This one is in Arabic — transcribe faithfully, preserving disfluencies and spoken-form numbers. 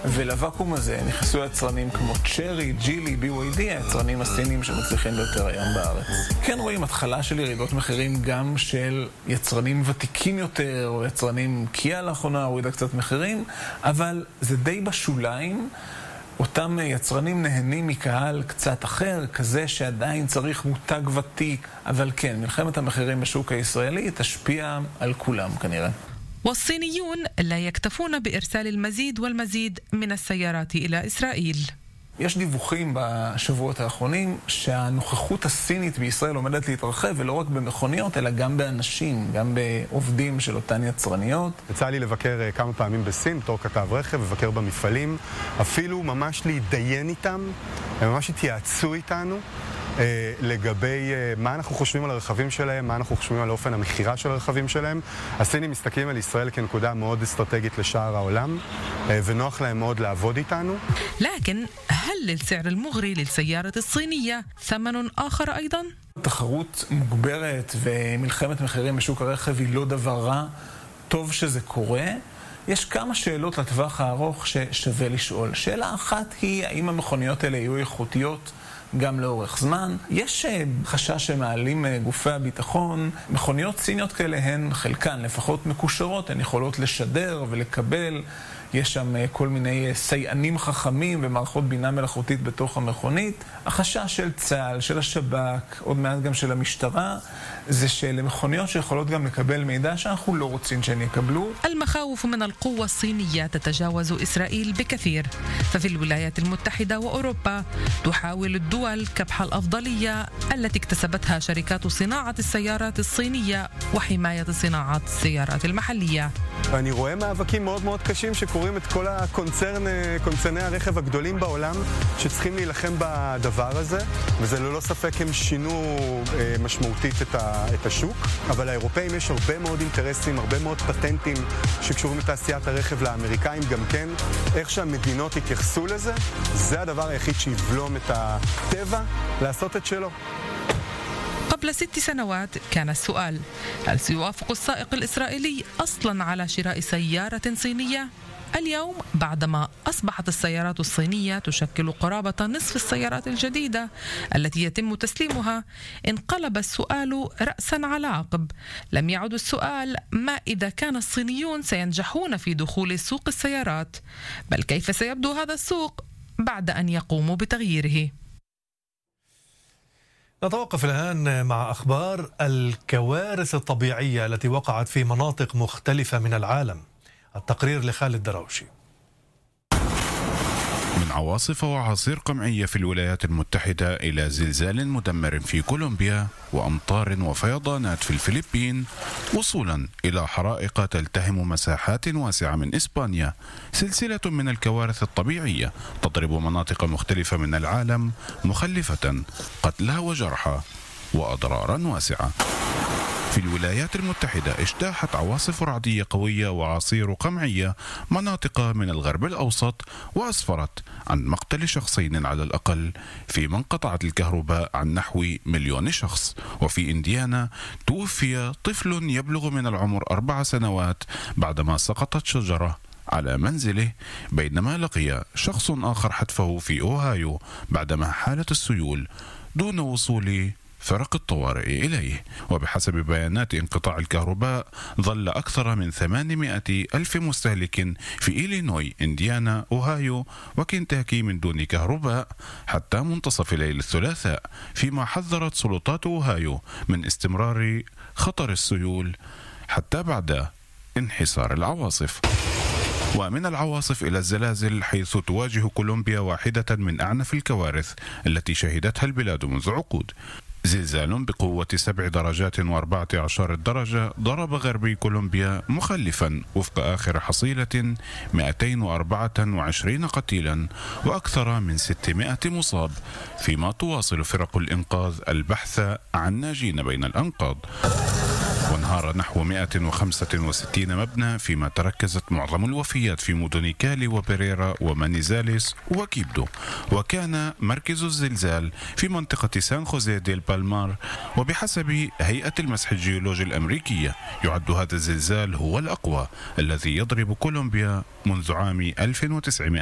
ולוואקום הזה נכנסו יצרנים כמו צ'רי, ג'ילי, בי וואי די, היצרנים הסינים שמצליחים ביותר היום בארץ. כן רואים התחלה של ירידות מחירים גם של יצרנים ותיקים יותר, או יצרנים קיה לאחרונה הורידה קצת מחירים, אבל זה די בשוליים. אותם יצרנים נהנים מקהל קצת אחר, כזה שעדיין צריך מותג ותיק, אבל כן, מלחמת המחירים בשוק הישראלי תשפיע על כולם כנראה. والصينيون لا يكتفون بإرسال المزيد والمزيد من السيارات إلى إسرائيل. יש דיווחים בשבועות האחרונים שהנוכחות הסינית בישראל עומדת להתרחב, ולא רק במכוניות, אלא גם באנשים, גם בעובדים של אותן יצרניות. יצא לי לבקר כמה פעמים בסין, בתור כתב רכב, לבקר במפעלים, אפילו ממש להתדיין איתם, הם ממש התייעצו איתנו לגבי מה אנחנו חושבים על הרכבים שלהם, מה אנחנו חושבים על אופן המחירה של הרכבים שלהם. הסינים מסתכלים על ישראל כנקודה מאוד אסטרטגית לשאר העולם, ונוח להם מאוד לעבוד איתנו. لكن هل للسعر المغري للسيارة الصينية ثمن آخر أيضا؟ תחרות מוגברת ומלחמת מחירים בשוק הרכב היא לא דבר רע, טוב שזה קורה. יש כמה שאלות לטווח הארוך ששווה לשאול. שאלה אחת היא, האם המכוניות האלה יהיו איכותיות גם לאורך זמן? יש חשש שמעלים גופי הביטחון, מכוניות סיניות כאלה הן חלקן לפחות מקושרות, הן יכולות לשדר ולקבל, יש שם כל מיני סייענים חכמים ומערכות בינה מלאכותית בתוך המכונית. החשש של צה"ל, של השב"כ, עוד מעט גם של המשטרה, זה שלמכוניות שיכולות גם לקבל מידע שאנחנו לא רוצים שהן יקבלו. المخاوف من القوة الصينية تتجاوز إسرائيل بكثير، ففي الولايات المتحدة وأوروبا تحاول الدول كبح الأفضلية التي اكتسبتها شركات صناعة السيارات الصينية وحماية صناعة السيارات المحلية. אני רואה מאבקים מאוד מאוד קשים שקוראים את כל הקונצרן, קונצרני הרכב הגדולים בעולם שצריכים להילחם בדבר הזה, וזה ללא ספק הם שינו משמעותית את, ה, את השוק, אבל לאירופאים יש הרבה מאוד אינטרסים, הרבה מאוד פטנטים שקשורים לתעשיית הרכב, לאמריקאים גם כן. איך שהמדינות יתייחסו לזה, זה הדבר היחיד שיבלום את הטבע לעשות את שלו. قبل ست سنوات كان السؤال: هل سيوافق السائق الإسرائيلي أصلاً على شراء سيارة صينية؟ اليوم بعدما أصبحت السيارات الصينية تشكل قرابة نصف السيارات الجديدة التي يتم تسليمها، انقلب السؤال رأساً على عقب. لم يعد السؤال ما إذا كان الصينيون سينجحون في دخول سوق السيارات، بل كيف سيبدو هذا السوق بعد أن يقوموا بتغييره. نتوقف الآن مع أخبار الكوارث الطبيعية التي وقعت في مناطق مختلفة من العالم. التقرير لخالد دراوشي. من عواصف وأعاصير قمعية في الولايات المتحدة إلى زلزال مدمر في كولومبيا وأمطار وفيضانات في الفلبين، وصولا إلى حرائق تلتهم مساحات واسعة من إسبانيا. سلسلة من الكوارث الطبيعية تضرب مناطق مختلفة من العالم، مخلفة قتلى وجرحى وأضرارا واسعة. في الولايات المتحدة اجتاحت عواصف رعدية قوية وعصير قمعية مناطق من الغرب الأوسط، وأسفرت عن مقتل شخصين على الأقل، فيما انقطعت الكهرباء عن نحو مليون شخص. وفي إنديانا توفي طفل يبلغ من العمر أربع سنوات بعدما سقطت شجرة على منزله، بينما لقي شخص آخر حتفه في أوهايو بعدما حالت السيول دون وصول فرق الطوارئ إليه. وبحسب بيانات انقطاع الكهرباء ظل أكثر من ثمانمائة ألف مستهلك في إلينوي، إنديانا، أوهايو وكنتاكي من دون كهرباء حتى منتصف ليل الثلاثاء، فيما حذرت سلطات أوهايو من استمرار خطر السيول حتى بعد انحسار العواصف. ومن العواصف إلى الزلازل، حيث تواجه كولومبيا واحدة من أعنف الكوارث التي شهدتها البلاد منذ عقود. زلزال بقوة سبع درجات وأربعة عشر درجة ضرب غربي كولومبيا، مخلفا وفق آخر حصيلة مئتين وأربعة وعشرين قتيلا وأكثر من ستمائة مصاب، فيما تواصل فرق الإنقاذ البحث عن ناجين بين الأنقاض. وانهار نحو مئة وخمسة وستين مبنى، فيما تركزت معظم الوفيات في مدن كالي وبريرا ومانيزاليس وكيبدو. وكان مركز الزلزال في منطقة سان خوزيه ديل بالمار، وبحسب هيئة المسح الجيولوجي الأمريكية يعد هذا الزلزال هو الأقوى الذي يضرب كولومبيا منذ عام ألف وتسعمائة